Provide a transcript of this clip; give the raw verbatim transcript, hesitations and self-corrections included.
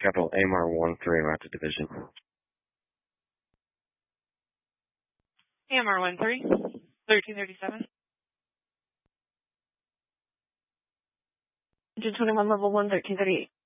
Capital A M R one three, route to division. A M R one three, thirteen thirty-seven. Engine twenty-one, level one, thirteen thirty-eight.